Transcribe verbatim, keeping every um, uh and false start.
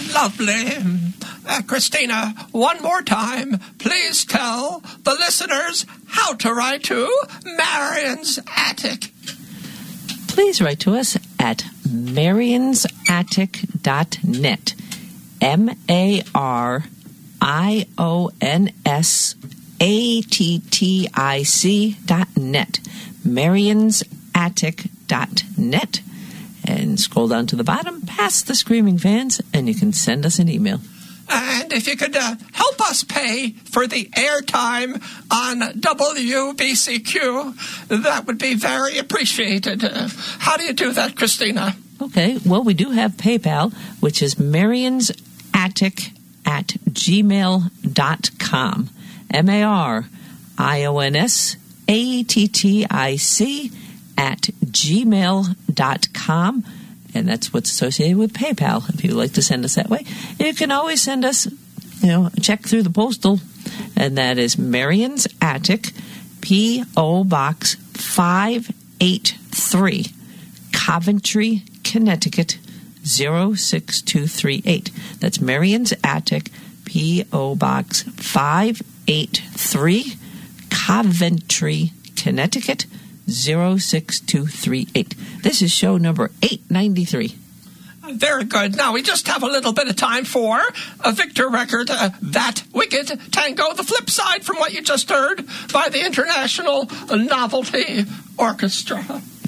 Lovely. Uh, Christina, one more time, please tell the listeners how to write to Marion's Attic. Please write to us at marions attic dot net. M A R I O N S A T T I C dot net. marions attic dot net. And scroll down to the bottom, past the Screaming Fans, and you can send us an email. And if you could uh, help us pay for the airtime on W B C Q, that would be very appreciated. Uh, how do you do that, Christina? Okay, well, we do have PayPal, which is marions attic at gmail dot com. M A R I O N S A T T I C at gmail dot com. And that's what's associated with PayPal, if you'd like to send us that way. You can always send us, you know, a check through the postal, and that is Marion's Attic, P O. Box five eight three, Coventry, Connecticut, zero six two three eight. That's Marion's Attic, P O. Box five eight three, Coventry, Connecticut, zero six two three eight. This is show number eight ninety-three. Very good. Now we just have a little bit of time for a Victor record, uh, That Wicked Tango, the flip side from what you just heard by the International Novelty Orchestra.